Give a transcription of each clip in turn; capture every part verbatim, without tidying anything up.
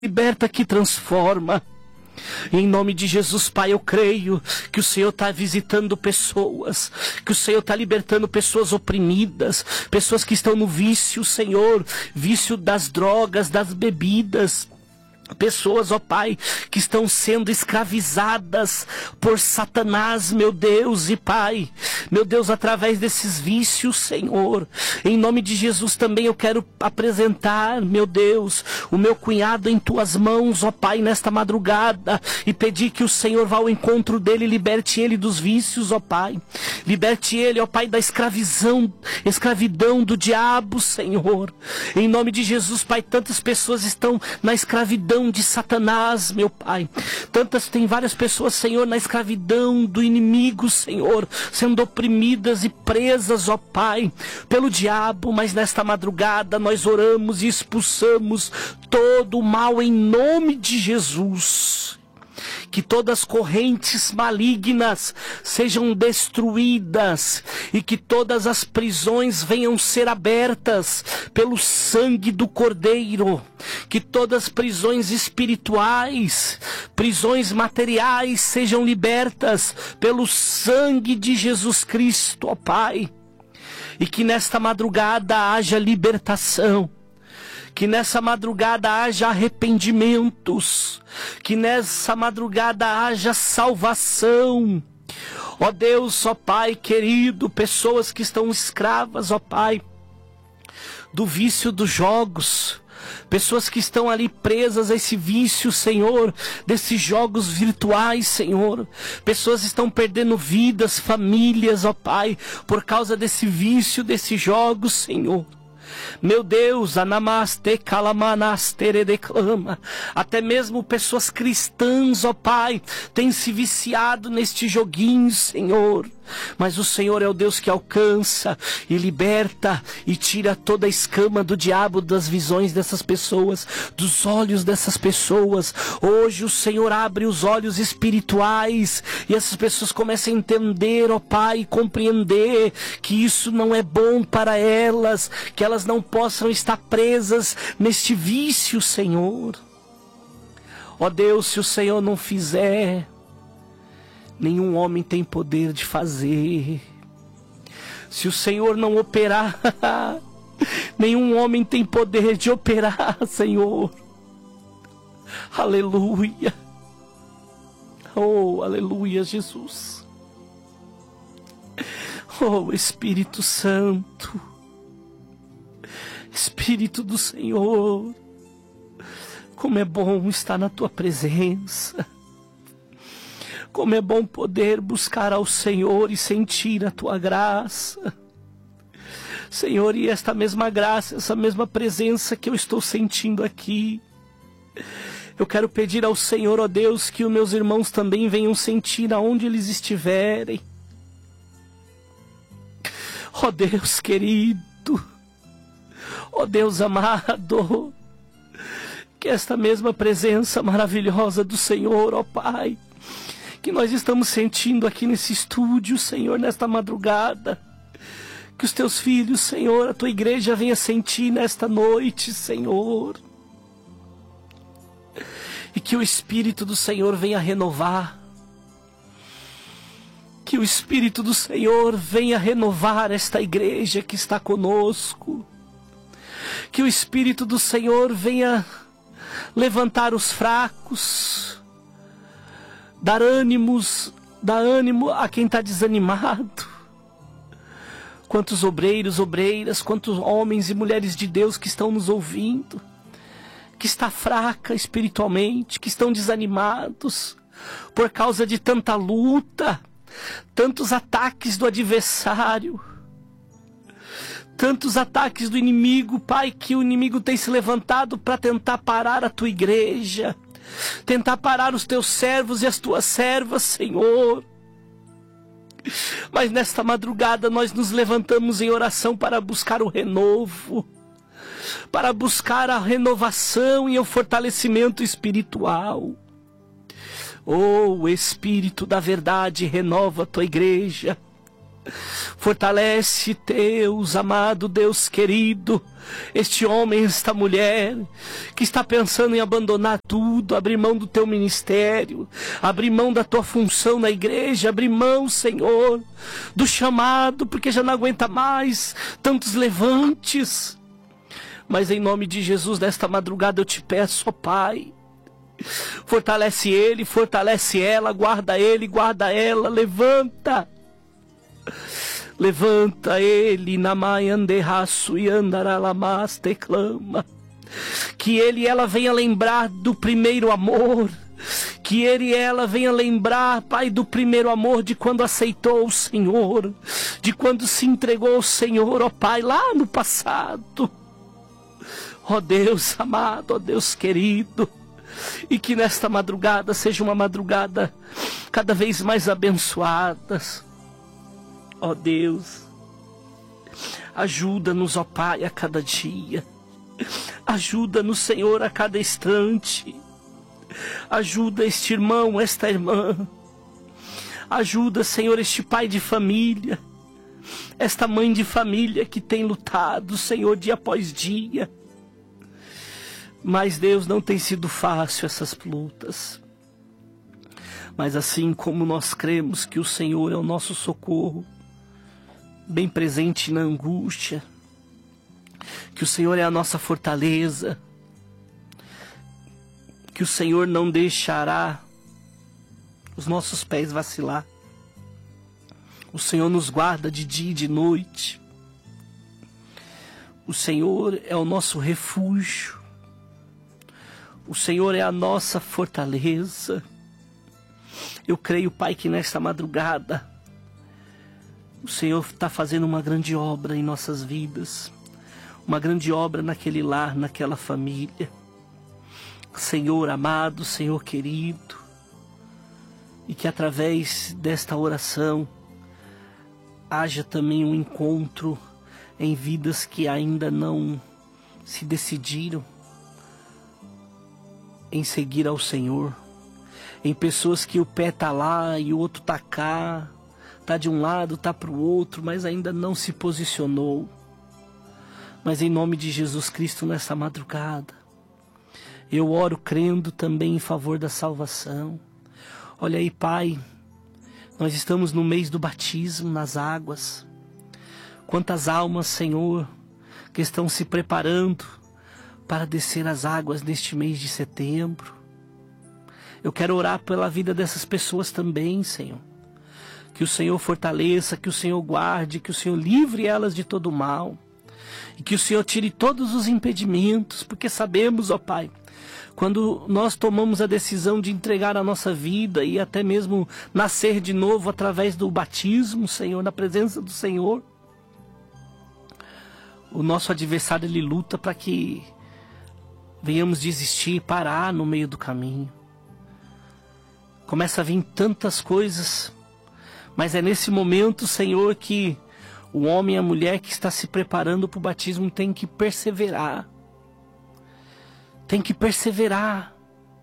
liberta, que transforma. Em nome de Jesus, Pai, eu creio que o Senhor está visitando pessoas, que o Senhor está libertando pessoas oprimidas, pessoas que estão no vício, Senhor, vício das drogas, das bebidas. Pessoas, ó Pai, que estão sendo escravizadas por Satanás, meu Deus e Pai. Meu Deus, através desses vícios, Senhor. Em nome de Jesus também eu quero apresentar, meu Deus, o meu cunhado em Tuas mãos, ó Pai, nesta madrugada. E pedir que o Senhor vá ao encontro dele e liberte ele dos vícios, ó Pai. Liberte ele, ó Pai, da escravidão, escravidão do diabo, Senhor. Em nome de Jesus, Pai, tantas pessoas estão na escravidão de Satanás, meu Pai. Tantas, tem várias pessoas, Senhor, na escravidão do inimigo, Senhor, sendo oprimidas e presas, ó Pai, pelo diabo. Mas nesta madrugada nós oramos e expulsamos todo o mal em nome de Jesus. Que todas as correntes malignas sejam destruídas e que todas as prisões venham ser abertas pelo sangue do Cordeiro. Que todas as prisões espirituais, prisões materiais sejam libertas pelo sangue de Jesus Cristo, ó Pai. E que nesta madrugada haja libertação. Que nessa madrugada haja arrependimentos, que nessa madrugada haja salvação. Ó Deus, ó Pai querido, pessoas que estão escravas, ó Pai, do vício dos jogos, pessoas que estão ali presas a esse vício, Senhor, desses jogos virtuais, Senhor. Pessoas estão perdendo vidas, famílias, ó Pai, por causa desse vício, desses jogos, Senhor. Meu Deus, anamaste kalamanaste declama. Até mesmo pessoas cristãs, ó Pai, têm se viciado neste joguinho, Senhor. Mas o Senhor é o Deus que alcança e liberta e tira toda a escama do diabo das visões dessas pessoas, dos olhos dessas pessoas. Hoje o Senhor abre os olhos espirituais e essas pessoas começam a entender, ó Pai, compreender que isso não é bom para elas, que elas não possam estar presas neste vício, Senhor. Ó Deus, se o Senhor não fizer, nenhum homem tem poder de fazer. Se o Senhor não operar, nenhum homem tem poder de operar, Senhor. Aleluia. Oh, aleluia, Jesus. Oh, Espírito Santo. Espírito do Senhor. Como é bom estar na Tua presença. Como é bom poder buscar ao Senhor e sentir a Tua graça. Senhor, e esta mesma graça, essa mesma presença que eu estou sentindo aqui, eu quero pedir ao Senhor, ó Deus, que os meus irmãos também venham sentir aonde eles estiverem. Ó Deus querido, ó Deus amado, que esta mesma presença maravilhosa do Senhor, ó Pai, que nós estamos sentindo aqui nesse estúdio, Senhor, nesta madrugada. Que os Teus filhos, Senhor, a Tua igreja venha sentir nesta noite, Senhor. E que o Espírito do Senhor venha renovar. Que o Espírito do Senhor venha renovar esta igreja que está conosco. Que o Espírito do Senhor venha levantar os fracos, dar ânimos, dar ânimo a quem está desanimado. Quantos obreiros, obreiras, quantos homens e mulheres de Deus que estão nos ouvindo, que está fraca espiritualmente, que estão desanimados por causa de tanta luta, tantos ataques do adversário, tantos ataques do inimigo, Pai, que o inimigo tem se levantado para tentar parar a Tua igreja, tentar parar os Teus servos e as Tuas servas, Senhor. Mas nesta madrugada nós nos levantamos em oração para buscar o renovo, para buscar a renovação e o fortalecimento espiritual. Oh, Espírito da verdade, renova a Tua igreja. Fortalece, Deus amado, Deus querido, este homem, esta mulher, que está pensando em abandonar tudo, abrir mão do teu ministério, abrir mão da tua função na igreja, abrir mão, Senhor, do chamado, porque já não aguenta mais tantos levantes. Mas em nome de Jesus, nesta madrugada eu te peço, ó Pai, fortalece ele, fortalece ela, guarda ele, guarda ela, levanta. Levanta ele, namayanderraço e andaralamas te clama. Que ele e ela venha lembrar do primeiro amor. Que ele e ela venha lembrar, Pai, do primeiro amor, de quando aceitou o Senhor, de quando se entregou ao Senhor, ó Pai, lá no passado. Ó Deus amado, ó Deus querido, e que nesta madrugada seja uma madrugada cada vez mais abençoada. Ó Deus, ajuda-nos, ó Pai, a cada dia. Ajuda-nos, Senhor, a cada instante. Ajuda este irmão, esta irmã. Ajuda, Senhor, este pai de família, esta mãe de família que tem lutado, Senhor, dia após dia. Mas, Deus, não tem sido fácil essas lutas. Mas assim como nós cremos que o Senhor é o nosso socorro, bem presente na angústia, que o Senhor é a nossa fortaleza, que o Senhor não deixará os nossos pés vacilar. O Senhor nos guarda de dia e de noite. O Senhor é o nosso refúgio. O Senhor é a nossa fortaleza. Eu creio, Pai, que nesta madrugada o Senhor está fazendo uma grande obra em nossas vidas. Uma grande obra naquele lar, naquela família. Senhor amado, Senhor querido. E que através desta oração haja também um encontro em vidas que ainda não se decidiram em seguir ao Senhor. Em pessoas que o pé está lá e o outro está cá. Está de um lado, está para o outro, mas ainda não se posicionou. Mas em nome de Jesus Cristo, nessa madrugada, eu oro crendo também em favor da salvação. Olha aí, Pai, nós estamos no mês do batismo nas águas. Quantas almas, Senhor, que estão se preparando para descer as águas neste mês de setembro. Eu quero orar pela vida dessas pessoas também, Senhor. Que o Senhor fortaleça, que o Senhor guarde, que o Senhor livre elas de todo mal. E que o Senhor tire todos os impedimentos, porque sabemos, ó Pai, quando nós tomamos a decisão de entregar a nossa vida e até mesmo nascer de novo através do batismo, Senhor, na presença do Senhor, o nosso adversário, ele luta para que venhamos desistir, parar no meio do caminho. Começa a vir tantas coisas, mas é nesse momento, Senhor, que o homem e a mulher que está se preparando para o batismo tem que perseverar. Tem que perseverar.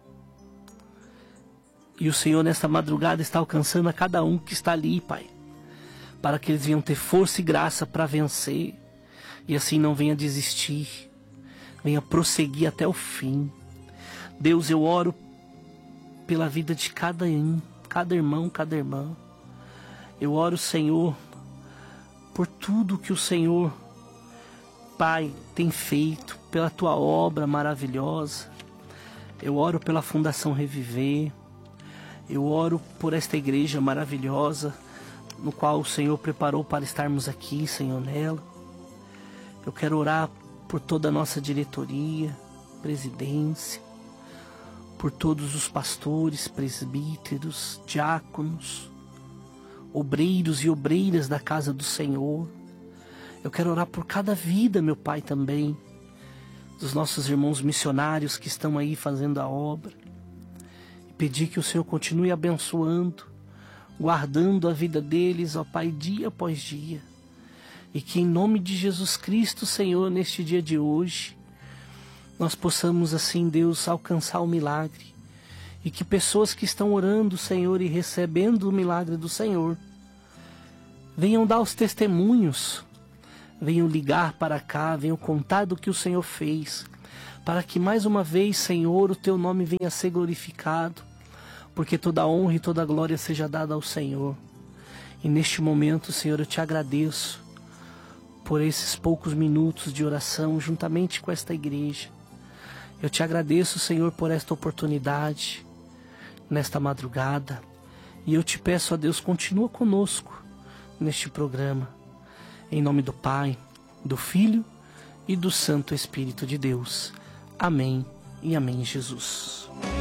E o Senhor nesta madrugada está alcançando a cada um que está ali, Pai, para que eles venham ter força e graça para vencer. E assim não venha desistir. Venha prosseguir até o fim. Deus, eu oro pela vida de cada um, cada irmão, cada irmã. Eu oro, Senhor, por tudo que o Senhor, Pai, tem feito, pela Tua obra maravilhosa. Eu oro pela Fundação Reviver. Eu oro por esta igreja maravilhosa, no qual o Senhor preparou para estarmos aqui, Senhor, nela. Eu quero orar por toda a nossa diretoria, presidência, por todos os pastores, presbíteros, diáconos, obreiros e obreiras da casa do Senhor. Eu quero orar por cada vida, meu Pai, também, dos nossos irmãos missionários que estão aí fazendo a obra. E pedir que o Senhor continue abençoando, guardando a vida deles, ó Pai, dia após dia. E que em nome de Jesus Cristo, Senhor, neste dia de hoje, nós possamos assim, Deus, alcançar o milagre. E que pessoas que estão orando, Senhor, e recebendo o milagre do Senhor, venham dar os testemunhos, venham ligar para cá, venham contar do que o Senhor fez, para que mais uma vez, Senhor, o teu nome venha a ser glorificado, porque toda honra e toda glória seja dada ao Senhor. E neste momento, Senhor, eu te agradeço por esses poucos minutos de oração juntamente com esta igreja. Eu te agradeço, Senhor, por esta oportunidade, nesta madrugada. E eu te peço, ó Deus, continua conosco neste programa. Em nome do Pai, do Filho e do Santo Espírito de Deus. Amém e amém, Jesus.